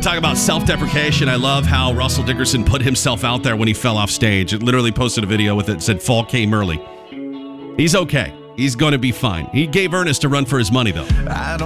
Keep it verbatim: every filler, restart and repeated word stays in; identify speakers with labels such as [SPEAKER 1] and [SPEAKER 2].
[SPEAKER 1] talk about self-deprecation. I love how Russell Dickerson put himself out there when he fell off stage. It literally posted a video with it that said, fall came early. He's okay. He's going to be fine. He gave Ernest a run for his money, though.